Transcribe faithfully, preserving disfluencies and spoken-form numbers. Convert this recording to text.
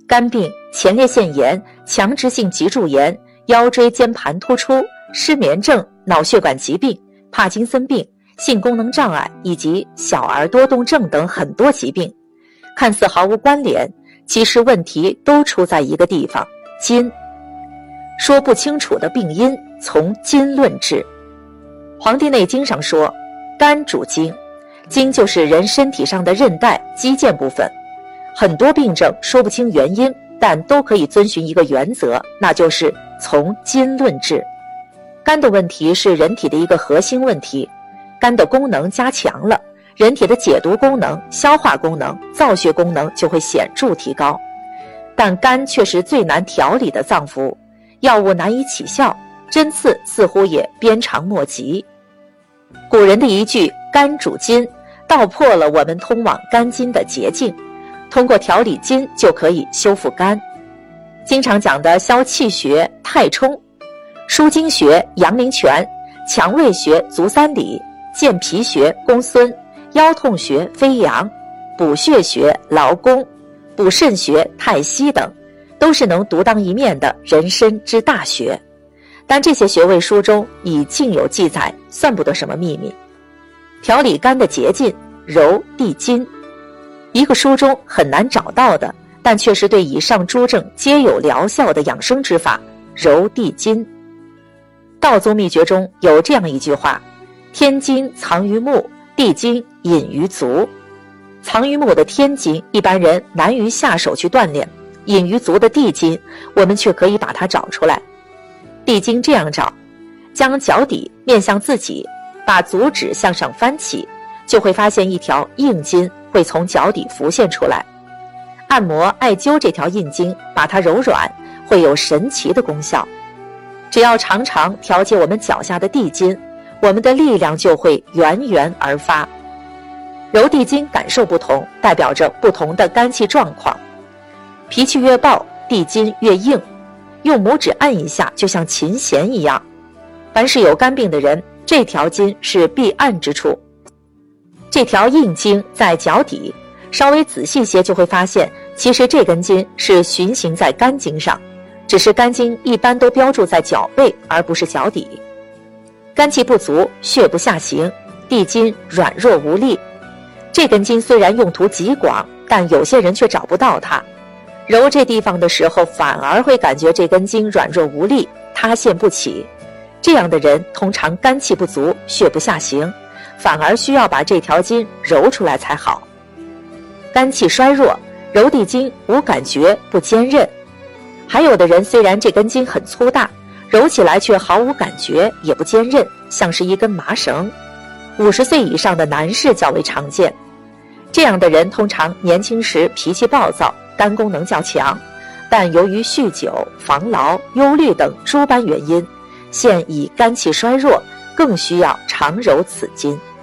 肝病、前列腺炎、强直性脊柱炎、腰椎间盘突出、失眠症、脑血管疾病、帕金森病、性功能障碍以及小儿多动症等很多疾病，看似毫无关联，其实问题都出在一个地方——筋。说不清楚的病因，从筋论治。《黄帝内经》上说，肝主筋，筋就是人身体上的韧带、肌腱部分。很多病症说不清原因，但都可以遵循一个原则，那就是从筋论治。肝的问题是人体的一个核心问题，肝的功能加强了，人体的解毒功能、消化功能、造血功能就会显著提高。但肝却是最难调理的脏腑，药物难以起效，针刺似乎也鞭长莫及。古人的一句肝主筋，道破了我们通往肝经的捷径，通过调理筋就可以修复肝。经常讲的消气穴太冲，舒经穴阳陵泉，强胃穴足三里，健脾穴公孙，腰痛穴飞扬，补血穴劳宫，补肾穴太溪等，都是能独当一面的人参之大穴。但这些穴位书中已尽有记载，算不得什么秘密。调理肝的捷径，揉地筋，一个书中很难找到的，但却是对以上诸症皆有疗效的养生之法——揉地筋。道宗秘诀中有这样一句话：天筋藏于目，地筋隐于足。藏于目的天筋，一般人难于下手去锻炼；隐于足的地筋，我们却可以把它找出来。地筋这样找：将脚底面向自己，把足趾向上翻起，就会发现一条硬筋会从脚底浮现出来。按摩艾灸这条硬筋，把它揉软，会有神奇的功效。只要常常调节我们脚下的地筋，我们的力量就会源源而发。揉地筋感受不同，代表着不同的肝气状况。脾气越暴，地筋越硬，用拇指按一下就像琴弦一样。凡是有肝病的人，这条筋是必按之处。这条硬筋在脚底，稍微仔细些就会发现，其实这根筋是循行在肝经上，只是肝经一般都标注在脚背而不是脚底。肝气不足，血不下行，地筋软弱无力。这根筋虽然用途极广，但有些人却找不到它。揉这地方的时候，反而会感觉这根筋软弱无力，塌陷不起。这样的人通常肝气不足，血不下行，反而需要把这条筋揉出来才好。肝气衰弱，揉地筋无感觉，不坚韧。还有的人虽然这根筋很粗大，揉起来却毫无感觉，也不坚韧，像是一根麻绳。五十岁以上的男士较为常见。这样的人通常年轻时脾气暴躁，肝功能较强，但由于酗酒、防劳、忧虑等诸般原因，现已肝气衰弱，更需要常揉此筋。